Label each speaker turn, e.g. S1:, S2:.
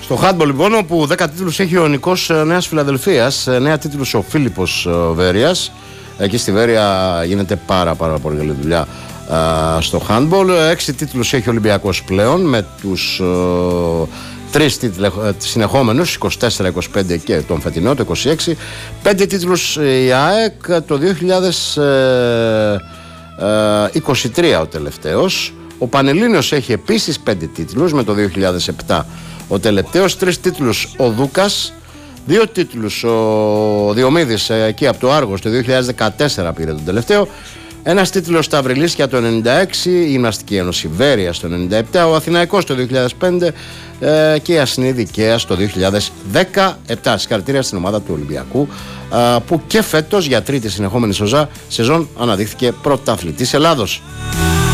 S1: Στο handball λοιπόν, όπου 10 τίτλους έχει ο Νικός Νέας Φιλαδελφίας, 9 τίτλους ο Φίλιππος Βέρειας. Εκεί στη Βέρεια γίνεται πάρα πολύ καλή δουλειά στο handball. 6 τίτλους έχει ο Ολυμπιακός πλέον, με τους 3 τίτλους συνεχόμενους, 24-25 και τον φετινό, το 26. 5 τίτλους η ΑΕΚ, το 2023 ο τελευταίος. Ο Πανελλήνιος έχει επίσης 5 τίτλους, με το 2007 ο τελευταίος. 3 τίτλους ο Δούκας, 2 τίτλους ο Διομήδης εκεί από το Άργος, το 2014 πήρε τον τελευταίο. Ένας τίτλος στα Αυριλίσια το 1996, η Γυμναστική Ένωση Βέρειας το 1997, ο Αθηναϊκός το 2005 και η Ασσηνή Δικαίας το 2017. Συγχαρητήρια στην ομάδα του Ολυμπιακού, που και φέτος για τρίτη συνεχόμενη σεζόν αναδείχθηκε πρωταθλητής Ελλάδος.